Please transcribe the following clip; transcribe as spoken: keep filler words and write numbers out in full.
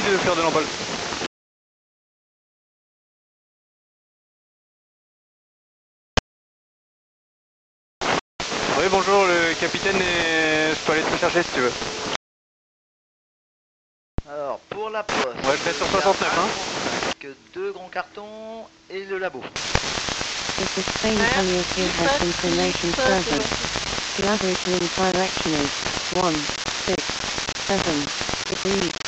de fleurs de l'embal. Oui, bonjour, le capitaine, et je peux aller te chercher si tu veux. Alors, pour la poste, Ouais, je reste sur soixante-neuf, hein. avec deux grands cartons et le labo. If the Spain Heliofield has information server, the average wind direction is one six seven degrees.